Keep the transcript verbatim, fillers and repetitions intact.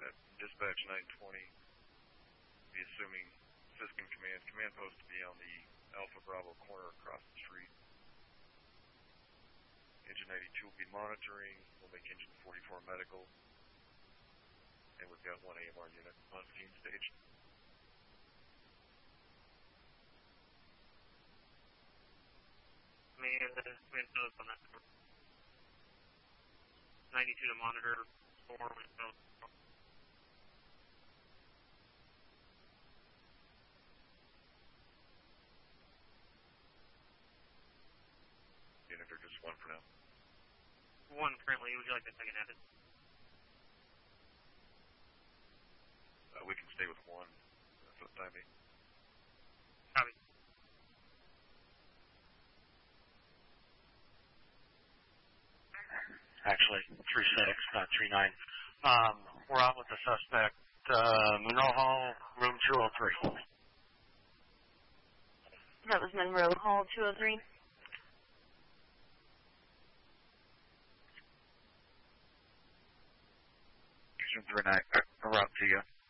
unit. Dispatch nine twenty, be assuming Siskin Command. Command post to be on the Alpha Bravo corner across the street. Engine ninety-two will be monitoring. We'll make engine forty-four medical. And we've got one A M R unit on scene stage. Command, uh, command post on that. ninety-two to monitor. four windows. Unit or just one for now? One currently. Would you like the second added? Uh, we can stay with one for the time being. Copy. Actually, three six, not three nine. Um, we're out with the suspect, uh, Monroe Hall, room two oh three. That was Monroe Hall, two oh three. Engine three nine, uh, route to you.